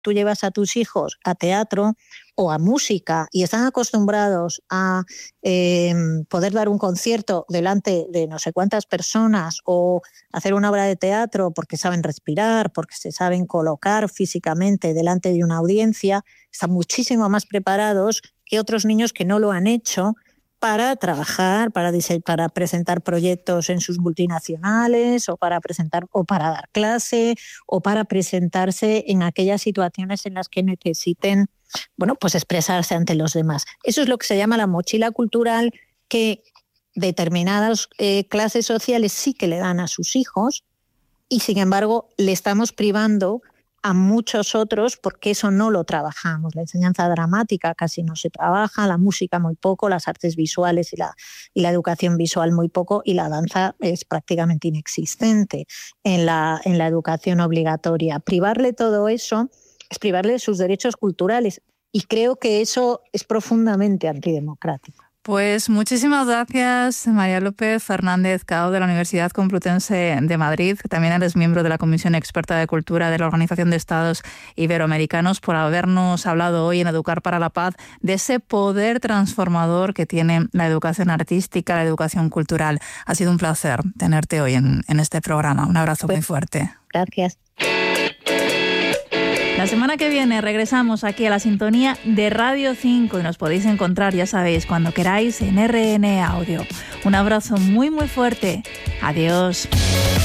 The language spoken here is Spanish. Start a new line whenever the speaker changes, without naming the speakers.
tú llevas a tus hijos a teatro o a música y están acostumbrados a poder dar un concierto delante de no sé cuántas personas o hacer una obra de teatro porque saben respirar, porque se saben colocar físicamente delante de una audiencia, están muchísimo más preparados que otros niños que no lo han hecho para trabajar, para presentar proyectos en sus multinacionales o para dar clase o para presentarse en aquellas situaciones en las que necesiten, bueno, pues expresarse ante los demás. Eso es lo que se llama la mochila cultural, que determinadas clases sociales sí que le dan a sus hijos y, sin embargo, le estamos privando a muchos otros porque eso no lo trabajamos. La enseñanza dramática casi no se trabaja, la música muy poco, las artes visuales y la educación visual muy poco, y la danza es prácticamente inexistente en la educación obligatoria. Privarle todo eso es privarle de sus derechos culturales, y creo que eso es profundamente antidemocrático.
Pues muchísimas gracias, María López Fernández Cao, de la Universidad Complutense de Madrid, que también eres miembro de la Comisión Experta de Cultura de la Organización de Estados Iberoamericanos, por habernos hablado hoy en Educar para la Paz de ese poder transformador que tiene la educación artística, la educación cultural. Ha sido un placer tenerte hoy en este programa. Un abrazo muy fuerte.
Gracias.
La semana que viene regresamos aquí a la sintonía de Radio 5 y nos podéis encontrar, ya sabéis, cuando queráis en RN Audio. Un abrazo muy, muy fuerte. Adiós.